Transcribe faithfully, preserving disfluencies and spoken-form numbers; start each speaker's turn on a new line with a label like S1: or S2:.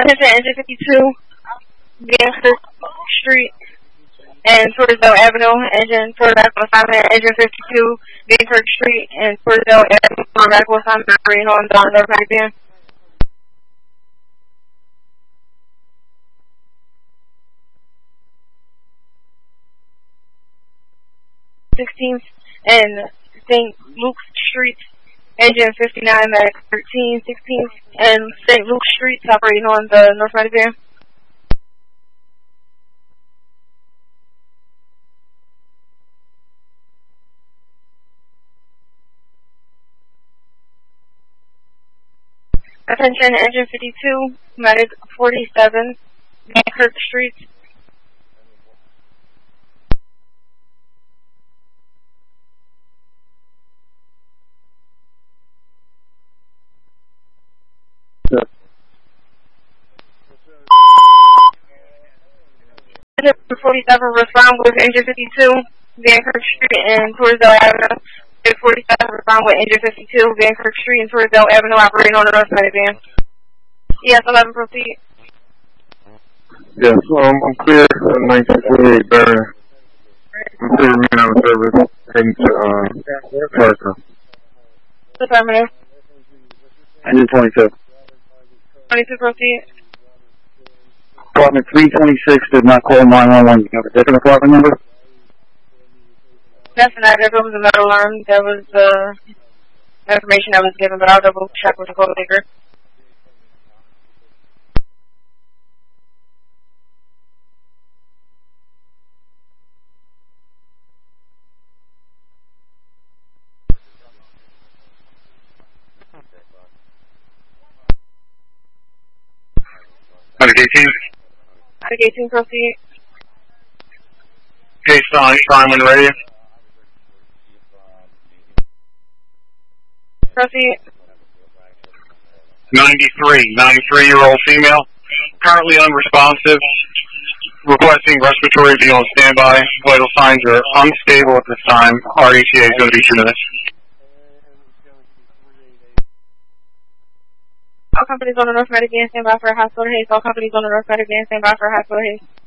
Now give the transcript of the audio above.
S1: Attention, engine fifty-two, Van Kirk Street and Torresdale Avenue. Engine for medical assignment, engine fifty-two, Van Kirk Street and Torresdale Avenue for medical assignment. Operating on the North Van. sixteenth and Saint Luke's Street, engine fifty-nine, Medic thirteen, sixteenth and Saint Luke's Street, operating on the North Van. Attention, engine fifty-two, Medic forty-seven, Van Kirk Street. Engine forty-seven, respond with engine fifty-two, Van Kirk Street and Torresdale Avenue. Engine forty-seven, respond with engine fifty-two, Van Kirk Street and Torresdale Avenue, operating on the North Van. Yes, eleven, proceed.
S2: Yes, um, I'm clear at nineteen forty-eight, Barry. I'm clear to remain out of service, heading to, uh, Parker.
S1: Affirmative.
S2: Engine twenty-two.
S1: twenty-two, proceed.
S2: Department three twenty-six did not call nine one one. You have a different department number?
S1: That's not, there was a metal alarm. That was the uh, information that was given, but I'll double check with the code taker.
S2: Medic eighteen.
S1: Medic eighteen, proceed.
S2: Case nine, Simon ready.
S1: Proceed.
S2: ninety-three, ninety-three-year-old female, currently unresponsive, requesting respiratory view on standby. Vital signs are unstable at this time. R E T A is going to be two minutes.
S1: All companies on the North Medic Van stand by for a hospital haste. All companies on the North Medic Van stand by for a hospital haste.